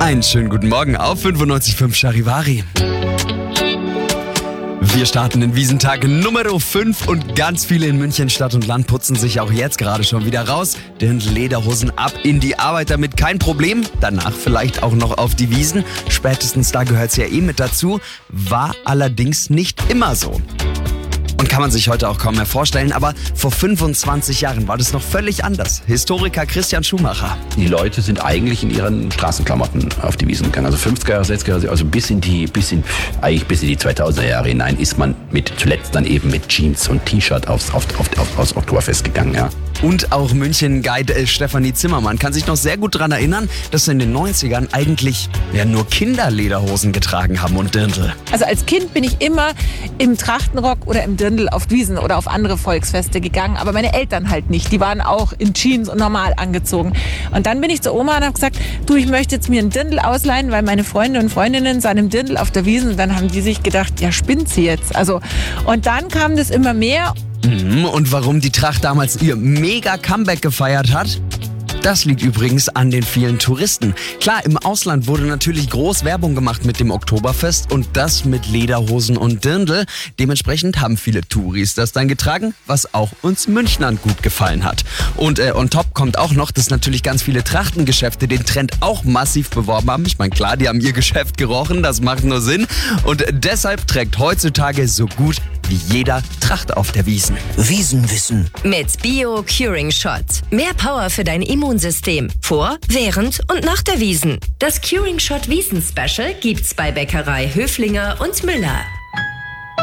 Einen schönen guten Morgen auf 95.5 Charivari. Wir starten den Wiesentag Nummer 5 und ganz viele in München Stadt und Land putzen sich auch jetzt gerade schon wieder raus. Denn Lederhosen ab in die Arbeit, damit kein Problem. Danach vielleicht auch noch auf die Wiesen. Spätestens da gehört es ja mit dazu. War allerdings nicht immer so. Und kann man sich heute auch kaum mehr vorstellen, aber vor 25 Jahren war das noch völlig anders. Historiker Christian Schumacher. Die Leute sind eigentlich in ihren Straßenklamotten auf die Wiesen gegangen. Also 50er Jahre, 60er Jahre, also bis in die 2000er Jahre hinein ist man zuletzt dann eben mit Jeans und T-Shirt aufs Oktoberfest gegangen, ja. Und auch München-Guide Stefanie Zimmermann kann sich noch sehr gut daran erinnern, dass in den 90ern eigentlich nur Kinderlederhosen getragen haben und Dirndl. Also als Kind bin ich immer im Trachtenrock oder im Dirndl auf Wiesen oder auf andere Volksfeste gegangen, aber meine Eltern halt nicht. Die waren auch in Jeans und normal angezogen. Und dann bin ich zur Oma und habe gesagt, du, ich möchte jetzt mir einen Dirndl ausleihen, weil meine Freunde und Freundinnen sahen im Dirndl auf der Wiesen. Und dann haben die sich gedacht, ja, spinnt sie jetzt. Und dann kam das immer mehr. Und warum die Tracht damals ihr mega Comeback gefeiert hat? Das liegt übrigens an den vielen Touristen. Klar, im Ausland wurde natürlich groß Werbung gemacht mit dem Oktoberfest und das mit Lederhosen und Dirndl. Dementsprechend haben viele Touris das dann getragen, was auch uns Münchnern gut gefallen hat. Und on top kommt auch noch, dass natürlich ganz viele Trachtengeschäfte den Trend auch massiv beworben haben. Ich meine, klar, die haben ihr Geschäft gerochen, das macht nur Sinn. Und deshalb trägt heutzutage so gut wie jeder Tracht auf der Wiesn. Wiesenwissen. Mit Bio Curing Shot. Mehr Power für dein Immunsystem. Vor, während und nach der Wiesn. Das Curing Shot Wiesn Special gibt's bei Bäckerei Höflinger und Müller.